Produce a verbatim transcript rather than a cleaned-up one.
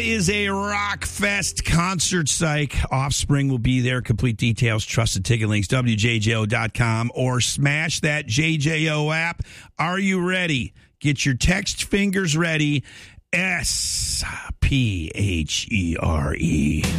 Is a rock fest concert psych. Offspring will be there. Complete details, trusted ticket links, W J J O dot com, or smash that J J O app. Are you ready? Get your text fingers ready. S P H E R E.